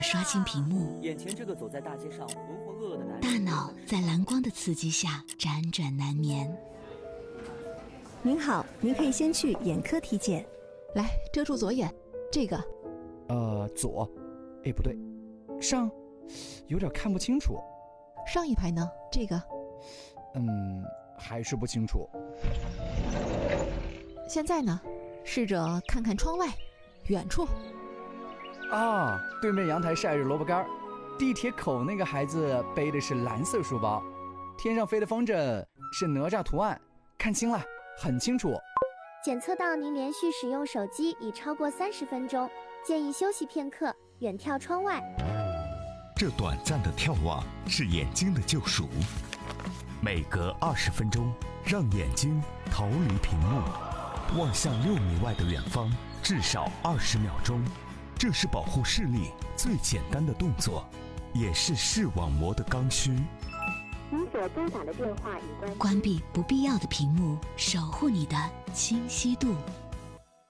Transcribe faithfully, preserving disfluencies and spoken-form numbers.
刷新屏幕， 眼前这个走在大街上浑浑噩噩的男人， 大脑在蓝光的刺激下辗转难眠。 您好，您可以先去眼科体检。 来，遮住左眼，这个。 呃，左，哎，不对，上，有点看不清楚。 上一排呢？这个。 嗯，还是不清楚。 现在呢？试着看看窗外，远处。 啊，对面阳台晒着萝卜干，地铁口那个孩子背的是蓝色书包，天上飞的风筝是哪吒图案，看清了，很清楚。 检测到您连续使用手机已超过三十分钟，建议休息片刻，远眺窗外。 这短暂的眺望是眼睛的救赎，每隔二十分钟，让眼睛逃离屏幕，望向六米外的远方，至少二十秒钟。这是保护视力最简单的动作，也是视网膜的刚需。 您所拨打的电话已关机。 关闭不必要的屏幕，守护你的清晰度。